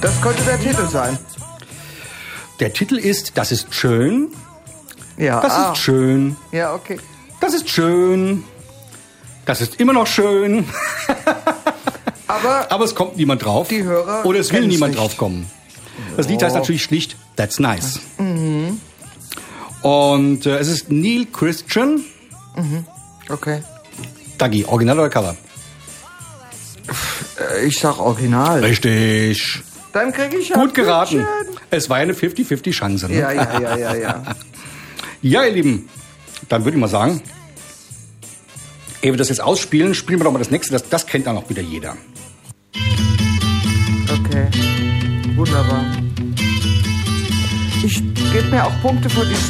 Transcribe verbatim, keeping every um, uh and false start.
Das könnte der Titel sein. Der Titel ist Das ist schön. Ja. Das ah. ist schön. Ja, okay. Das ist schön. Das ist immer noch schön. Aber, Aber es kommt niemand drauf. Die Hörer Oder es will kennen's niemand nicht. drauf kommen. Das Lied heißt natürlich schlicht That's Nice. Mhm. Und äh, es ist Neil Christian. Mhm. Okay. Dagi, Original oder Cover? Äh, Ich sag Original. Richtig. Dann krieg ich Gut geraten. Pünktchen. Es war eine fifty fifty Chance. Ne? Ja, ja, ja, ja, ja. Ja, ihr Lieben, dann würde ich mal sagen, ehe wir das jetzt ausspielen, spielen wir doch mal das nächste. Das, das kennt dann auch wieder jeder. Okay. Wunderbar. Ich gebe mir auch Punkte für die